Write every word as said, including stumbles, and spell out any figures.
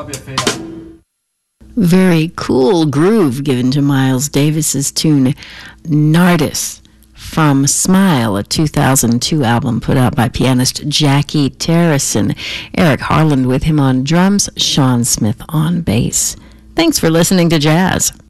Very cool groove given to Miles Davis's tune Nardis from Smile, a two thousand two album put out by pianist Jackie Terrison. Eric Harland with him on drums, Sean Smith on bass. Thanks for listening to Jazz.